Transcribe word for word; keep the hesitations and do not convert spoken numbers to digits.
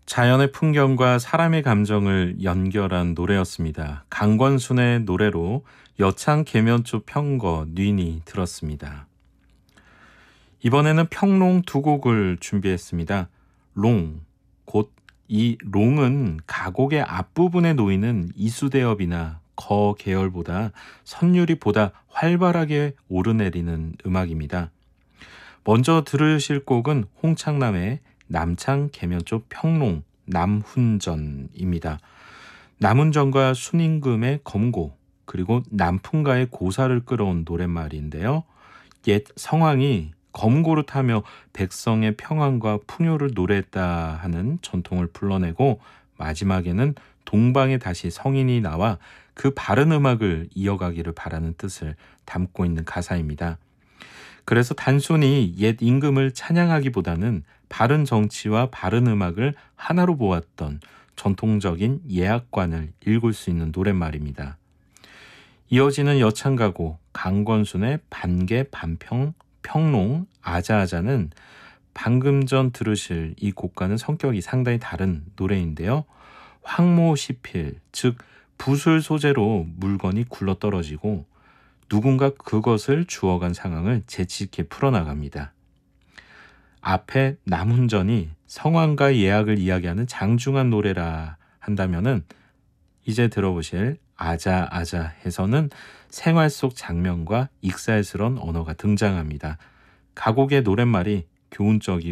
자연의 풍경과 사람의 감정을 연결한 노래였습니다. 강권순의 노래로 여창 계면초 평거 뉘니 들었습니다. 이번에는 평롱 두 곡을 준비했습니다. 롱, 곧 이 롱은 가곡의 앞부분에 놓이는 이수대엽이나 거 계열보다 선율이 보다 활발하게 오르내리는 음악입니다. 먼저 들으실 곡은 홍창남의 남창 계면초 평롱 남훈전입니다. 남훈전과 순임금의 검고 그리고 남풍가의 고사를 끌어온 노랫말인데요. 옛 성왕이 검고를 타며 백성의 평안과 풍요를 노래했다 하는 전통을 불러내고 마지막에는 동방에 다시 성인이 나와 그 바른 음악을 이어가기를 바라는 뜻을 담고 있는 가사입니다. 그래서 단순히 옛 임금을 찬양하기보다는 바른 정치와 바른 음악을 하나로 보았던 전통적인 예학관을 읽을 수 있는 노랫말입니다. 이어지는 여창가곡 강권순의 반개 반평 평롱 아자아자는 방금 전 들으실 이 곡과는 성격이 상당히 다른 노래인데요. 황모시필, 즉 붓을 소재로 물건이 굴러떨어지고 누군가 그것을 주워간 상황을 재치있게 풀어나갑니다. 앞에 남훈전이 성왕과 예학을 이야기하는 장중한 노래라 한다면은 이제 들어보실 아자아자에서는 생활 속 장면과 익살스러운 언어가 등장합니다. 가곡의 노랫말이 교훈적이고